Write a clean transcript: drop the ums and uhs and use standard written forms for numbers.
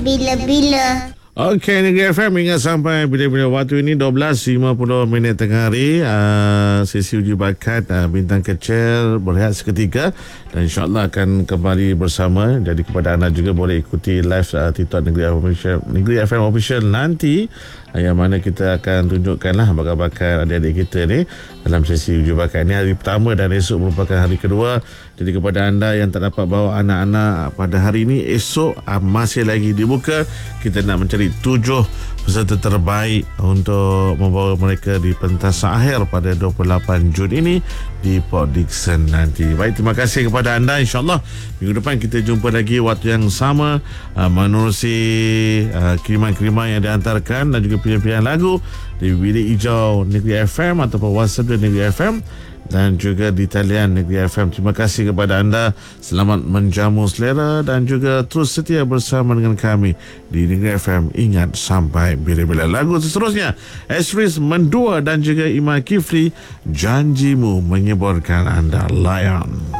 bila-bila. Okey, Negeri FM ingat sampai bila-bila waktu ini 12.50 tengah hari. Sesi uji bakat bintang kecil berehat seketika dan insyaAllah akan kembali bersama. Jadi kepada anda juga boleh ikuti live TikTok Negeri FM Official nanti, yang mana kita akan tunjukkanlah bakat-bakat adik-adik kita ni dalam sesi uji bakat ini. Hari pertama dan esok merupakan hari kedua. Jadi kepada anda yang tak dapat bawa anak-anak pada hari ini, esok masih lagi dibuka. Kita nak mencari 7 peserta terbaik untuk membawa mereka di pentas akhir pada 28 Jun ini di Port Dickson nanti. Baik, terima kasih kepada anda. InsyaAllah minggu depan kita jumpa lagi waktu yang sama, menerusi kiriman-kiriman yang dihantarkan dan juga pilihan-pilihan lagu di Bilik Hijau Negeri FM ataupun WhatsApp Negeri FM dan juga di talian Negeri FM. Terima kasih kepada anda. Selamat menjamu selera dan juga terus setia bersama dengan kami di Negeri FM. Ingat sampai bila-bila. Lagu seterusnya Esris Mendua dan juga Iman Kifli, Janjimu Menyeborkan Anda. Layan.